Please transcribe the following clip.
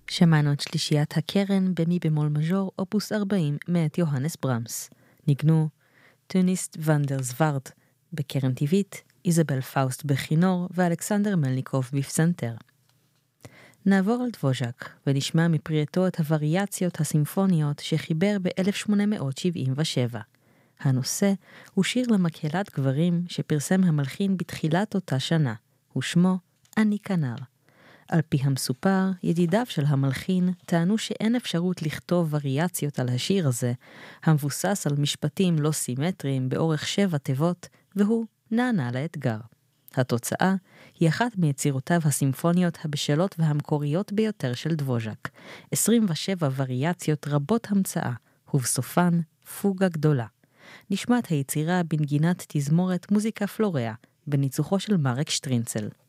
שמענו את שלישיית הקרן במי במול מז'ור, אופוס 40 מאת יוהנס ברמס. ניגנו טוניסט ונדרסווארד בקרן טבעית, איזבל פאוסט בכינור ואלכסנדר מלניקוב בפסנתר. נעבור על דבוז'ק ונשמע מפריעתו את הווריאציות הסימפוניות שחיבר ב-1877. הנושא הוא שיר למקהלת גברים שפרסם המלחין בתחילת אותה שנה, ושמו אני כנר. על פי המסופר, ידידיו של המלחין טענו שאין אפשרות לכתוב וריאציות על השיר הזה, המבוסס על משפטים לא סימטריים באורך 7 תיבות, והוא נענה לאתגר. התוצאה היא אחת מיצירותיו הסימפוניות הבשלות והמקוריות ביותר של דבוז'ק, 27 וריאציות רבות המצאה, ובסופן פוגה גדולה. נשמעת היצירה בנגינת תזמורת מוזיקה פלוריה, בניצוחו של מרק שטרינצל.